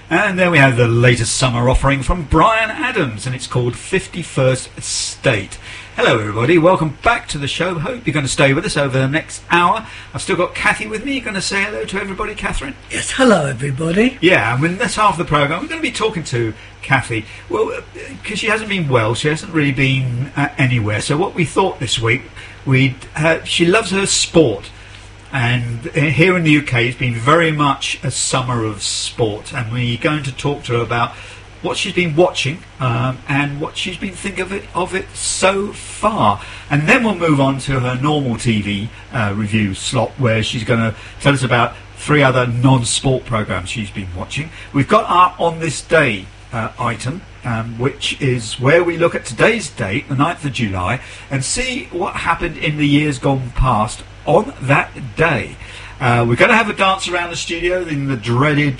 And there we have the latest summer offering from Bryan Adams, and it's called 51st State. Hello everybody, welcome back to the show. Hope you're going to stay with us over the next hour. I've still got Kathy with me. You're going to say hello to everybody, Catherine? Yes, hello everybody. Yeah, I mean, that's half of the programme. We're going to be talking to Kathy. Well, because she hasn't been well, she hasn't really been anywhere. So what we thought this week, she loves her sport. And here in the UK, it's been very much a summer of sport. And we're going to talk to her about what she's been watching and what she's been thinking of it so far. And then we'll move on to her normal TV review slot, where she's going to tell us about 3 other non-sport programmes she's been watching. We've got our On This Day item, which is where we look at today's date, the 9th of July, and see what happened in the years gone past on that day. We're going to have a dance around the studio in the dreaded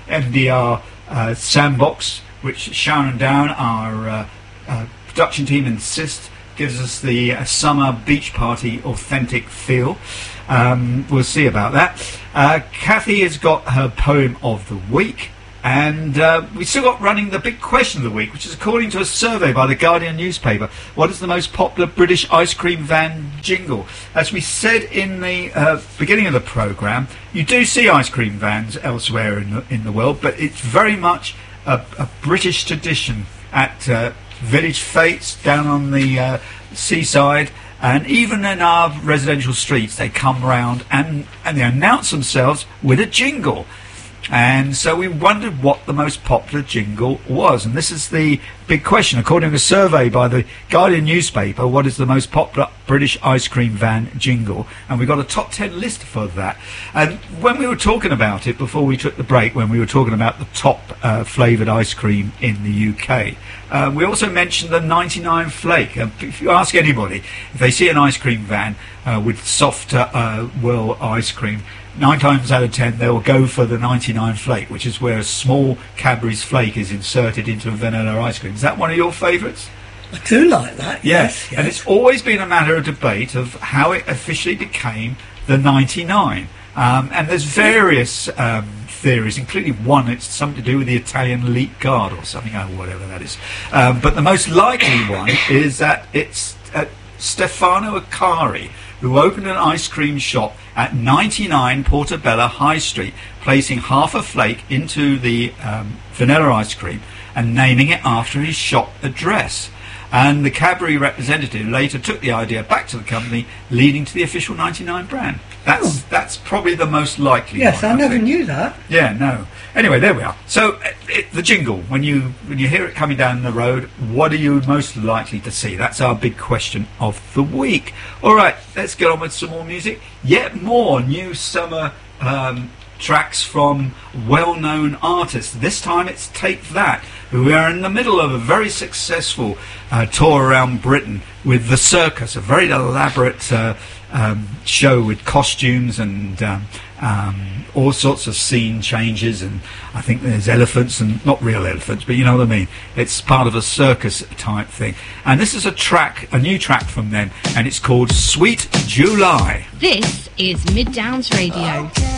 MDR sandbox, which Sharon and Down, our production team, insist gives us the summer beach party authentic feel. We'll see about that. Kathy has got her poem of the week. And we've still got running the big question of the week, which is according to a survey by the Guardian newspaper, what is the most popular British ice cream van jingle? As we said in the beginning of the programme, you do see ice cream vans elsewhere in the world, but it's very much a British tradition at village fetes down on the seaside. And even in our residential streets, they come round and they announce themselves with a jingle. And so we wondered what the most popular jingle was. And this is the big question. According to a survey by the Guardian newspaper, what is the most popular British ice cream van jingle? And we got a top 10 list for that. And when we were talking about it before we took the break, when we were talking about the top flavoured ice cream in the UK, we also mentioned the 99 Flake. If you ask anybody, if they see an ice cream van with soft whirl ice cream, 9 times out of 10 they'll go for the 99 Flake, which is where a small Cadbury's flake is inserted into a vanilla ice cream. Is that one of your favourites? I do like that, yes. And it's always been a matter of debate of how it officially became the 99. And there's various theories, including one, it's something to do with the Italian elite guard or something, or whatever that is. But the most likely one is that it's Stefano Accari, who opened an ice cream shop at 99 Portobello High Street, placing half a flake into the vanilla ice cream and naming it after his shop address. And the Cadbury representative later took the idea back to the company, leading to the official 99 brand. That's probably the most likely Yes, one, I never think. knew that. Yeah, no. Anyway, there we are. So, the jingle, when you hear it coming down the road, what are you most likely to see? That's our big question of the week. All right, let's get on with some more music. Yet more new summer tracks from well-known artists. This time it's Take That, who are in the middle of a very successful tour around Britain with The Circus, a very elaborate show with costumes and all sorts of scene changes, and I think there's elephants, and not real elephants, but you know what I mean. It's part of a circus type thing. And this is a new track from them, and it's called Sweet July. This is Mid Downs Radio.